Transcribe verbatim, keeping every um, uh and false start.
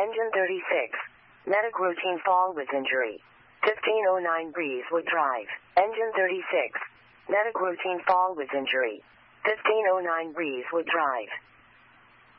Engine thirty-six. Medic routine fall with injury. fifteen oh nine Breezewood Drive. Engine thirty-six. Medic routine fall with injury. fifteen oh nine Breezewood Drive.